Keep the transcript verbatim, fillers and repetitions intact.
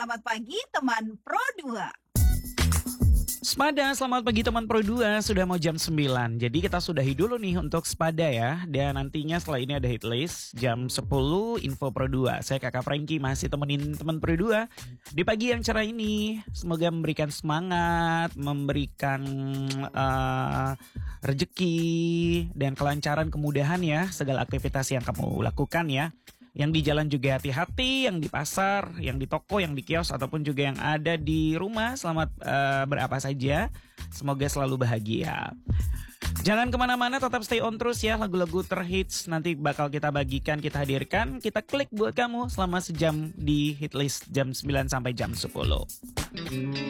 Selamat pagi teman Pro dua. Spada, selamat pagi teman Pro dua, sudah mau jam sembilan. Jadi kita sudahi dulu nih untuk Spada ya. Dan nantinya setelah ini ada hit list jam sepuluh info Pro dua. Saya Kakak Franky masih temenin teman Pro dua di pagi yang cerah ini. Semoga memberikan semangat, memberikan uh, rezeki dan kelancaran, kemudahan ya segala aktivitas yang kamu lakukan ya. Yang di jalan juga hati-hati, yang di pasar, yang di toko, yang di kios, ataupun juga yang ada di rumah. Selamat uh, berapa saja, semoga selalu bahagia. Jangan kemana-mana, tetap stay on terus ya. Lagu-lagu terhits nanti bakal kita bagikan, kita hadirkan, kita klik buat kamu selama sejam di hit list jam sembilan sampai jam sepuluh.